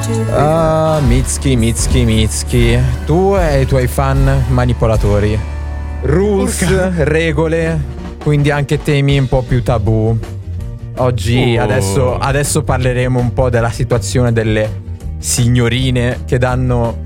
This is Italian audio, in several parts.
Mitski, tu e i tuoi fan manipolatori. Rules, regole, quindi anche temi un po' più tabù. Oggi adesso parleremo un po' della situazione delle signorine che danno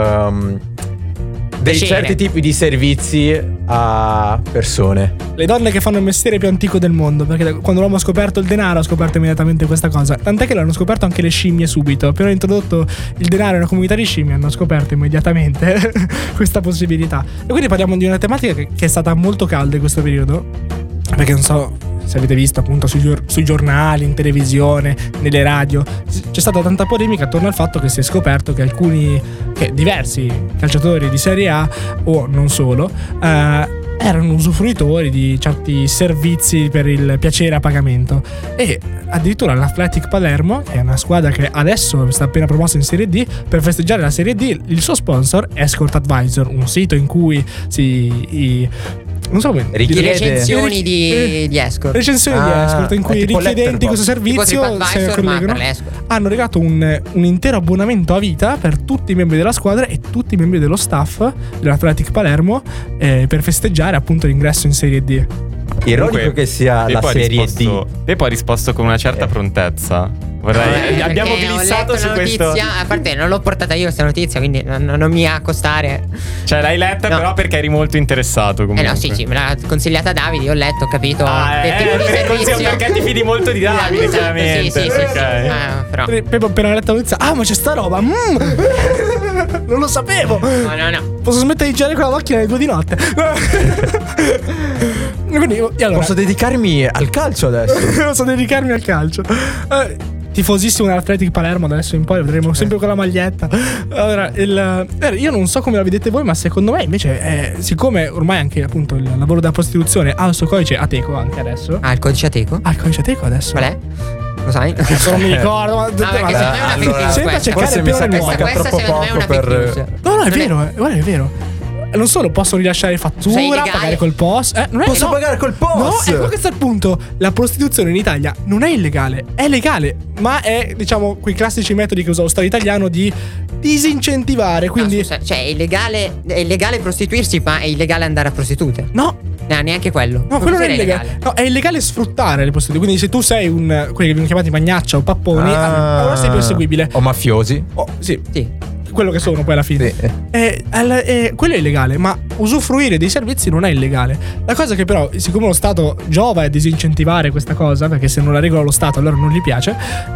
dei certi tipi di servizi a persone. Le donne che fanno il mestiere più antico del mondo, perché quando l'uomo ha scoperto il denaro ha scoperto immediatamente questa cosa. Tant'è che l'hanno scoperto anche le scimmie subito. Appena introdotto il denaro in una comunità di scimmie hanno scoperto immediatamente questa possibilità. E quindi parliamo di una tematica che è stata molto calda in questo periodo, perché non so se avete visto appunto sui giornali, in televisione, nelle radio, c'è stata tanta polemica attorno al fatto che si è scoperto che diversi calciatori di Serie A, o non solo, erano usufruitori di certi servizi per il piacere a pagamento. E addirittura l'Athletic Palermo, che è una squadra che adesso sta appena promossa in Serie D, per festeggiare la Serie D il suo sponsor è Escort Advisor, un sito in cui non so come recensioni di escort. Recensioni di escort in cui i richiedenti questo servizio hanno regalato un intero abbonamento a vita per tutti i membri della squadra e tutti i membri dello staff dell'Athletic Palermo per festeggiare appunto l'ingresso in Serie D. Ironico che sia la Serie D. E poi ha risposto con una certa prontezza. Abbiamo glissato su questo. A parte non l'ho portata io questa notizia, quindi non mi accostare. Cioè l'hai letta però perché eri molto interessato comunque. No, sì, me l'ha consigliata Davide, ho letto, ho capito che tipo di servizio. Perché ti fidi molto di Davide, chiaramente. Sì. Okay. Però appena letto la notizia, ma c'è sta roba. Non lo sapevo. No. Posso smettere di girare con la macchina alle 2 di notte? Quindi, allora, posso dedicarmi al calcio adesso. Posso dedicarmi al calcio. Tifosissimo dell'Athletic Palermo, adesso in poi vedremo sempre con la maglietta. Allora, io non so come la vedete voi, ma secondo me invece siccome ormai anche appunto il lavoro della prostituzione ha il suo codice Ateco anche adesso. Il codice Ateco? Il codice Ateco adesso. Qual è? Lo sai? Non mi ricordo, ma sembra forse mi sa che manca troppo poco per. No, è vero, guarda, è vero. Non solo possono rilasciare fattura, pagare col POS. Posso pagare col POS? No, ecco, questo è il punto. La prostituzione in Italia non è illegale, è legale, ma è, diciamo, quei classici metodi che usa lo Stato italiano di disincentivare. Quindi cioè è illegale prostituirsi, ma è illegale andare a prostitute. No, neanche quello. No, quello non è illegale. No, è illegale sfruttare le prostitute. Quindi se tu sei quelli che vengono chiamati magnaccia o papponi, allora sei perseguibile. O mafiosi. Sì. Quello che sono poi alla fine. Sì. Quello è illegale, ma usufruire dei servizi non è illegale. La cosa che però, siccome lo Stato giova è disincentivare questa cosa, perché se non la regola lo Stato allora non gli piace,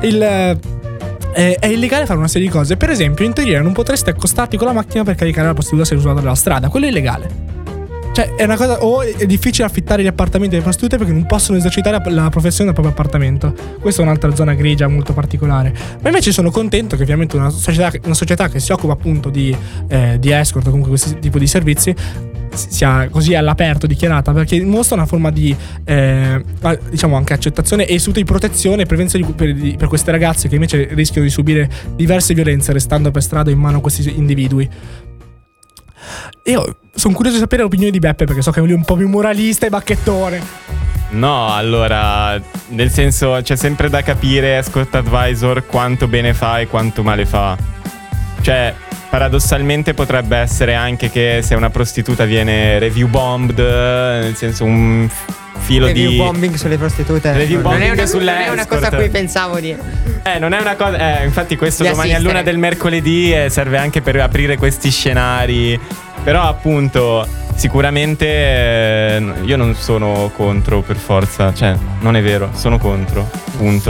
è illegale fare una serie di cose. Per esempio, in teoria non potreste accostarti con la macchina per caricare la prostituta se usata dalla strada. Quello è illegale. Cioè è una cosa. O è difficile affittare gli appartamenti delle prostitute perché non possono esercitare la professione del proprio appartamento. Questa è un'altra zona grigia molto particolare. Ma invece sono contento che ovviamente una società che si occupa appunto di escort o comunque questo tipo di servizi sia così all'aperto dichiarata, perché mostra una forma di diciamo anche accettazione e istituto di protezione e prevenzione per queste ragazze che invece rischiano di subire diverse violenze restando per strada in mano a questi individui. Io sono curioso di sapere l'opinione di Beppe, perché so che è un po' più moralista e bacchettone. No, allora, nel senso, c'è sempre da capire Escort Advisor quanto bene fa e quanto male fa. Cioè, paradossalmente potrebbe essere anche che se una prostituta viene review bombed, nel senso un filo review bombing sulle prostitute. Review bombing non è una cosa a cui pensavo di. Non è una cosa. Infatti, questo di domani assistere. a luna del mercoledì serve anche per aprire questi scenari. Però, appunto, sicuramente io non sono contro per forza. Cioè, non è vero, sono contro. Punto.